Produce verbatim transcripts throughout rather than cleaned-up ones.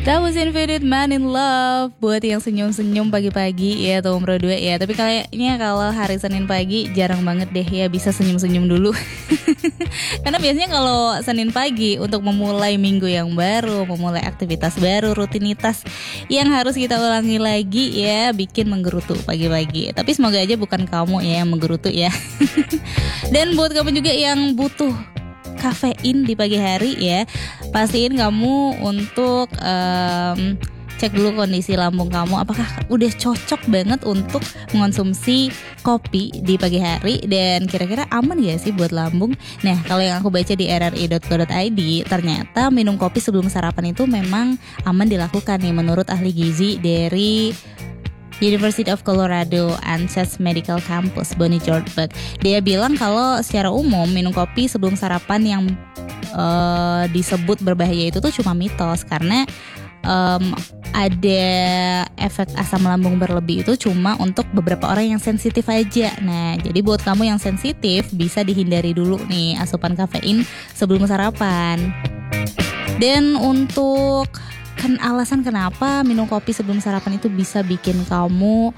That was Infinite Man in Love. Buat yang senyum-senyum pagi-pagi ya Tom Pro dua ya. Tapi kayaknya kalau hari Senin pagi jarang banget deh ya bisa senyum-senyum dulu. Karena biasanya kalau Senin pagi untuk memulai minggu yang baru, memulai aktivitas baru, rutinitas yang harus kita ulangi lagi ya, bikin menggerutu pagi-pagi. Tapi semoga aja bukan kamu ya yang menggerutu ya. Dan buat kamu juga yang butuh kafein di pagi hari ya, pastiin kamu untuk um, cek dulu kondisi lambung kamu, apakah udah cocok banget untuk mengonsumsi kopi di pagi hari dan kira-kira aman gak sih buat lambung. Nah, kalau yang aku baca di r r i dot co dot i d, ternyata minum kopi sebelum sarapan itu memang aman dilakukan nih menurut ahli gizi dari University of Colorado Anschutz Medical Campus, Bonnie George. Dia bilang kalau secara umum minum kopi sebelum sarapan yang uh, disebut berbahaya itu tuh cuma mitos, karena um, ada efek asam lambung berlebih itu cuma untuk beberapa orang yang sensitif aja. Nah, jadi buat kamu yang sensitif bisa dihindari dulu nih asupan kafein sebelum sarapan. Dan untuk kan alasan kenapa minum kopi sebelum sarapan itu bisa bikin kamu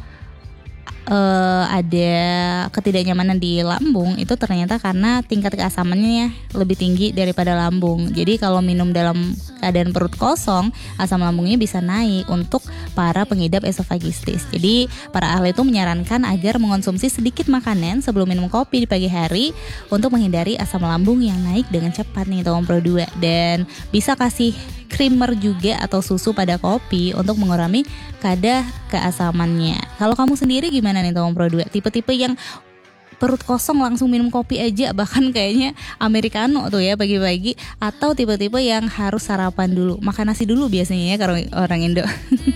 uh, ada ketidaknyamanan di lambung, itu ternyata karena tingkat keasamannya lebih tinggi daripada lambung. Jadi kalau minum dalam keadaan perut kosong, asam lambungnya bisa naik untuk para pengidap esofagistis. Jadi para ahli itu menyarankan agar mengonsumsi sedikit makanan sebelum minum kopi di pagi hari untuk menghindari asam lambung yang naik dengan cepat nih Tom Pro dua. Dan bisa kasih creamer juga atau susu pada kopi untuk mengurangi kadar keasamannya. Kalau kamu sendiri gimana nih Tom Pro dua? Tipe-tipe yang perut kosong langsung minum kopi aja, bahkan kayaknya americano tuh ya pagi-pagi, atau tipe-tipe yang harus sarapan dulu, makan nasi dulu biasanya ya kalau orang Indo.